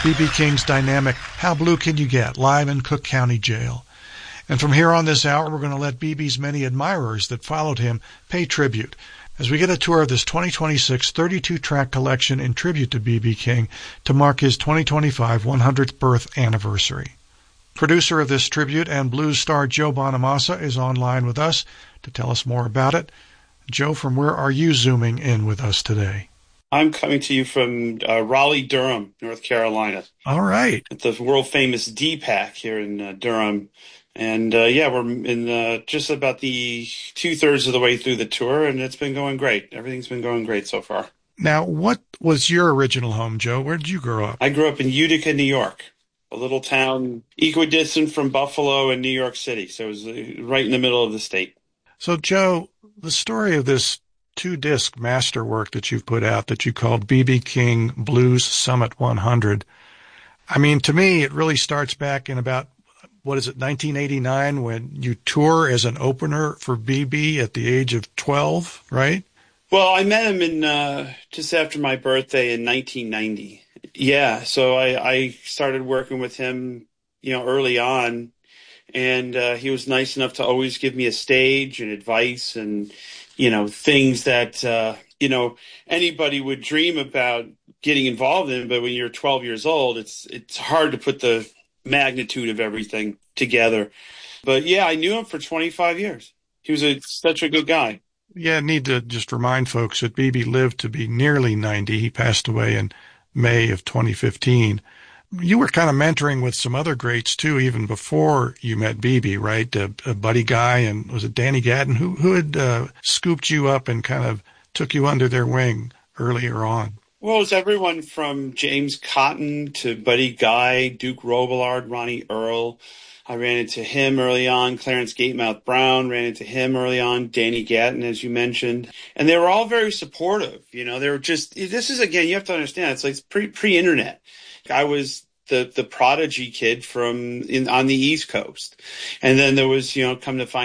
B.B. King's dynamic How Blue Can You Get, live in Cook County Jail. And from here on this hour, we're going to let B.B.'s many admirers that followed him pay tribute as we get a tour of this 2026 32-track collection in tribute to B.B. King to mark his 2025 100th birth anniversary. Producer of this tribute and blues star Joe Bonamassa is online with us to tell us more about it. Joe, from where are you zooming in with us today? I'm coming to you from Raleigh-Durham, North Carolina. All right. At the world-famous DPAC here in Durham. And, we're in just about the two-thirds of the way through the tour, and it's been going great. Everything's been going great so far. Now, what was your original home, Joe? Where did you grow up? I grew up in Utica, New York, a little town equidistant from Buffalo and New York City. So it was right in the middle of the state. So, Joe, the story of this 2-disc masterwork that you've put out that you called B.B. King Blues Summit 100, I mean, to me, it really starts back in about, 1989 when you tour as an opener for B.B. at the age of 12, right? Well, I met him in just after my birthday in 1990. Yeah, so I started working with him, early on, and he was nice enough to always give me a stage and advice and, things that, anybody would dream about getting involved in. But when you're 12 years old, it's hard to put the magnitude of everything together. But yeah, I knew him for 25 years. He was such a good guy. Yeah, I need to just remind folks that B.B. lived to be nearly 90. He passed away in May of 2015. You were kind of mentoring with some other greats, too, even before you met B.B., right? Buddy Guy, and was it Danny Gatton? Who had scooped you up and kind of took you under their wing earlier on? Well, it was everyone from James Cotton to Buddy Guy, Duke Robillard, Ronnie Earl. I ran into him early on. Clarence Gatemouth Brown, ran into him early on. Danny Gatton, as you mentioned. And they were all very supportive. They were just, this is, again, you have to understand, it's like pre-internet. I was the prodigy kid on the East Coast. And then there was, come to find